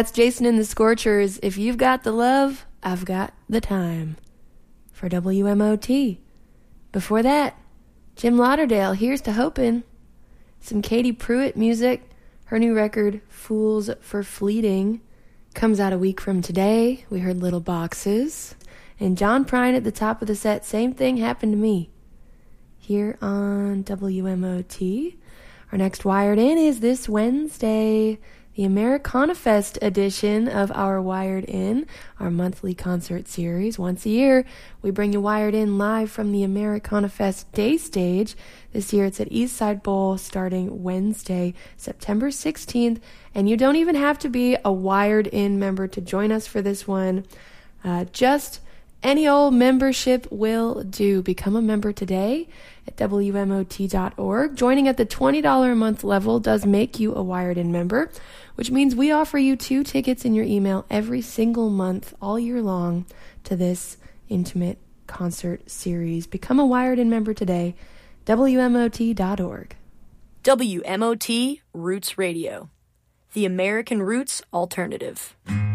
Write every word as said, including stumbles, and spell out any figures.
that's Jason and the Scorchers. If you've got the love, I've got the time. For W M O T. Before that, Jim Lauderdale, Here's to Hopin'. Some Katie Pruitt music. Her new record, Fools for Fleeting, comes out a week from today. We heard Little Boxes. And John Prine at the top of the set, Same Thing Happened to Me. Here on W M O T. Our next Wired In is this Wednesday, the Americana Fest edition of our Wired In, our monthly concert series. Once a year, we bring you Wired In live from the Americana Fest Day Stage. This year it's at Eastside Bowl starting Wednesday, September sixteenth. And you don't even have to be a Wired In member to join us for this one. Uh, just any old membership will do. Become a member today at W M O T dot org. Joining at the twenty dollars a month level does make you a Wired In member, which means we offer you two tickets in your email every single month, all year long, to this intimate concert series. Become a Wired In member today, W M O T dot org. W M O T Roots Radio, the American Roots Alternative.